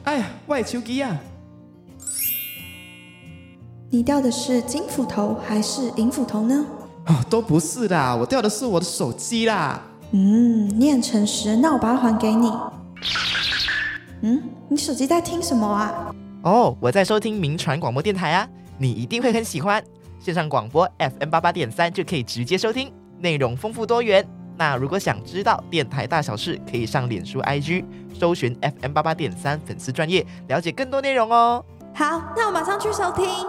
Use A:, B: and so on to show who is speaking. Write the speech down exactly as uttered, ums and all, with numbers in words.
A: 哎呀，我的手机啊！
B: 你掉的是金斧头还是银斧头呢？
A: 哦，都不是啦，我掉的是我的手机啦。
B: 嗯，你很诚实，那我把它还给你。嗯，你手机在听什么啊？
C: 哦，我在收听民传广播电台啊，你一定会很喜欢。线上广播 F M 八八点三就可以直接收听，内容丰富多元。那如果想知道电台大小事，可以上脸书 I G 搜寻 F M 八八点三粉丝专页，了解更多内容哦。
B: 好，那我马上去收听。